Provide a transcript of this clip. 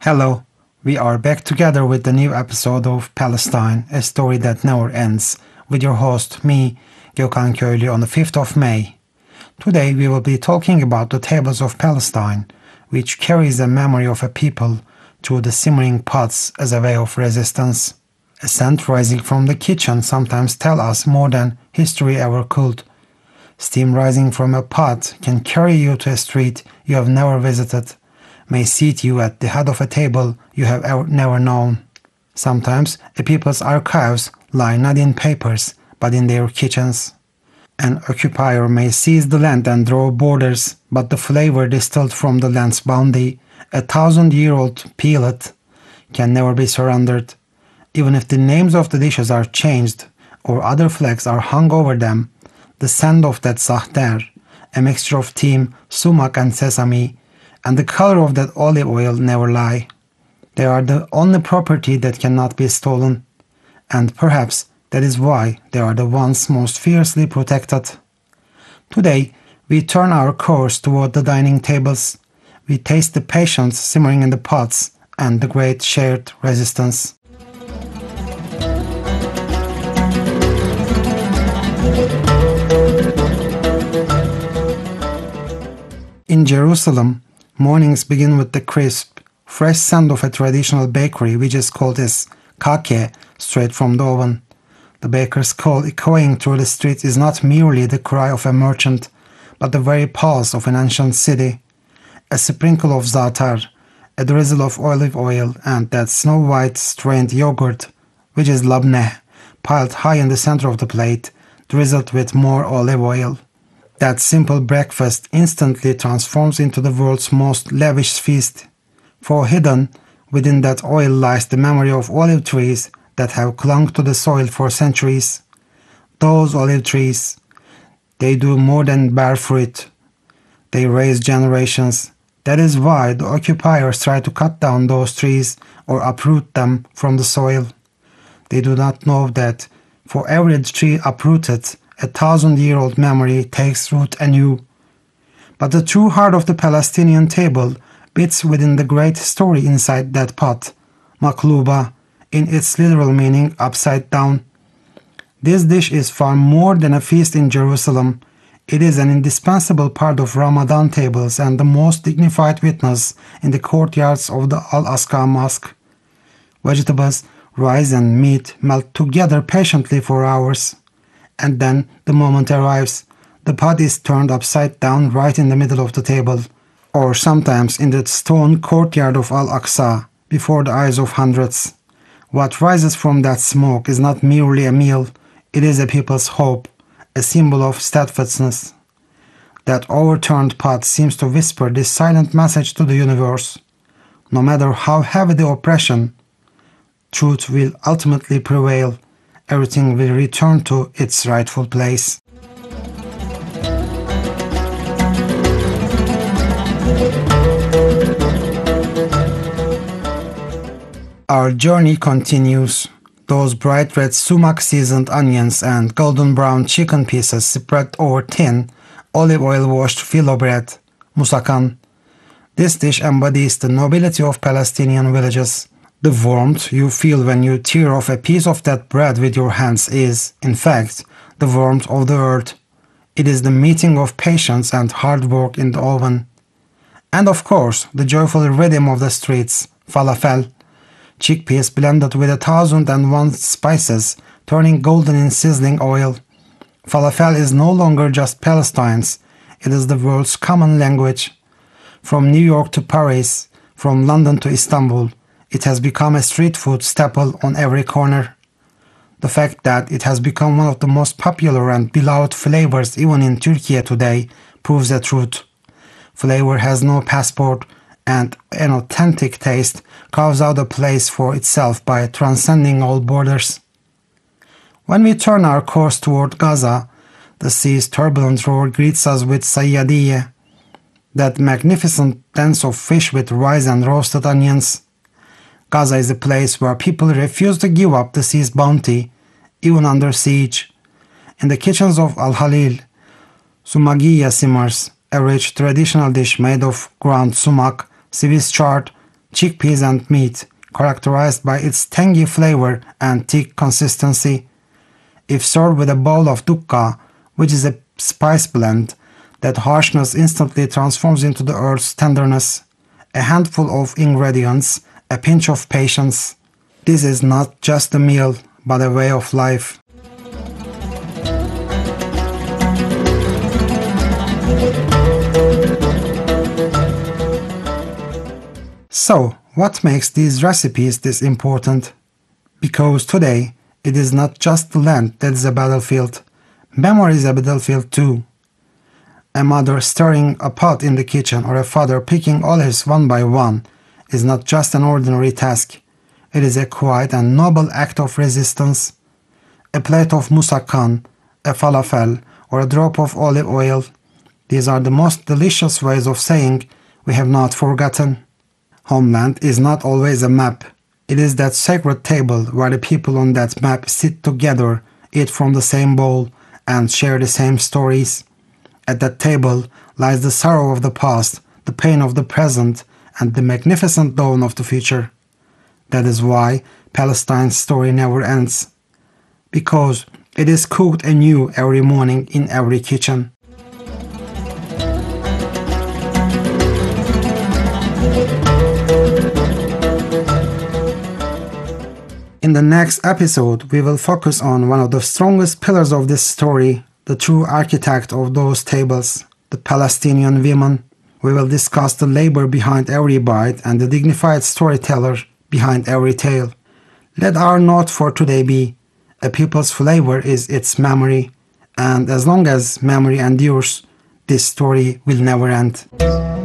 Hello, we are back together with the new episode of Palestine, a story that never ends, with your host, me, Gökhan Köylü, on the 5th of May. Today we will be talking about the tables of Palestine, which carries the memory of a people through the simmering pots as a way of resistance. A scent rising from the kitchen sometimes tells us more than history ever could. Steam rising from a pot can carry you to a street you have never visited, may seat you at the head of a table you have never known. Sometimes a people's archives lie not in papers, but in their kitchens. An occupier may seize the land and draw borders, but the flavor distilled from the land's bounty, a 1,000-year-old pellet, can never be surrendered. Even if the names of the dishes are changed, or other flags are hung over them, the scent of that zahter, a mixture of thyme, sumac and sesame, and the color of that olive oil never lie. They are the only property that cannot be stolen, and perhaps that is why they are the ones most fiercely protected. Today, we turn our course toward the dining tables. We taste the patience simmering in the pots and the great shared resistance. In Jerusalem, mornings begin with the crisp, fresh scent of a traditional bakery which is called as kake, straight from the oven. The baker's call echoing through the streets is not merely the cry of a merchant, but the very pulse of an ancient city. A sprinkle of za'atar, a drizzle of olive oil, and that snow-white strained yogurt, which is labneh, piled high in the center of the plate, drizzled with more olive oil. That simple breakfast instantly transforms into the world's most lavish feast, for hidden within that oil lies the memory of olive trees that have clung to the soil for centuries. Those olive trees, they do more than bear fruit. They raise generations. That is why the occupiers try to cut down those trees or uproot them from the soil. They do not know that for every tree uprooted, a 1,000-year-old memory takes root anew. But the true heart of the Palestinian table beats within the great story inside that pot, makluba, in its literal meaning upside down. This dish is far more than a feast in Jerusalem. It is an indispensable part of Ramadan tables and the most dignified witness in the courtyards of the Al-Aqsa Mosque. Vegetables, rice and meat melt together patiently for hours. And then the moment arrives. The pot is turned upside down right in the middle of the table, or sometimes in the stone courtyard of Al-Aqsa, before the eyes of hundreds. What rises from that smoke is not merely a meal, it is a people's hope, a symbol of steadfastness. That overturned pot seems to whisper this silent message to the universe. No matter how heavy the oppression, truth will ultimately prevail. Everything will return to its rightful place. Our journey continues. Those bright red sumac-seasoned onions and golden brown chicken pieces spread over thin, olive oil-washed phyllo bread, musakan. This dish embodies the nobility of Palestinian villages. The warmth you feel when you tear off a piece of that bread with your hands is, in fact, the warmth of the earth. It is the meeting of patience and hard work in the oven. And of course, the joyful rhythm of the streets, falafel, chickpeas blended with 1,001 spices, turning golden in sizzling oil. Falafel is no longer just Palestine's, it is the world's common language. From New York to Paris, from London to Istanbul, it has become a street food staple on every corner. The fact that it has become one of the most popular and beloved flavors even in Turkey today proves the truth. Flavor has no passport, and an authentic taste carves out a place for itself by transcending all borders. When we turn our course toward Gaza, the sea's turbulent roar greets us with sayyadiyeh, that magnificent dance of fish with rice and roasted onions. Gaza is a place where people refuse to give up the sea's bounty, even under siege. In the kitchens of Al-Halil, sumagiya simmers, a rich traditional dish made of ground sumac, Swiss chard, chickpeas and meat, characterized by its tangy flavor and thick consistency. If served with a bowl of dukka, which is a spice blend, that harshness instantly transforms into the earth's tenderness. A handful of ingredients, a pinch of patience. This is not just a meal, but a way of life. So, what makes these recipes this important? Because today, it is not just the land that is a battlefield. Memory is a battlefield too. A mother stirring a pot in the kitchen or a father picking olives one by one is not just an ordinary task. It is a quiet and noble act of resistance. A plate of musakkan, a falafel, or a drop of olive oil. These are the most delicious ways of saying we have not forgotten. Homeland is not always a map. It is that sacred table where the people on that map sit together, eat from the same bowl, and share the same stories. At that table lies the sorrow of the past, the pain of the present, and the magnificent dawn of the future. That is why Palestine's story never ends. Because it is cooked anew every morning in every kitchen. In the next episode, we will focus on one of the strongest pillars of this story, the true architect of those tables, the Palestinian women. We will discuss the labor behind every bite and the dignified storyteller behind every tale. Let our note for today be, a people's flavor is its memory, and as long as memory endures, this story will never end.